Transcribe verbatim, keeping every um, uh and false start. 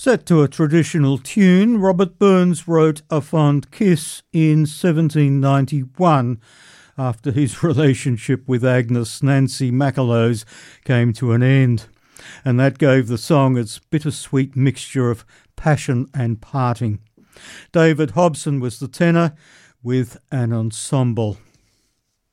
Set to a traditional tune, Robert Burns wrote A Fond Kiss in seventeen ninety-one after his relationship with Agnes Nancy Macalose came to an end, and that gave the song its bittersweet mixture of passion and parting. David Hobson was the tenor with an ensemble.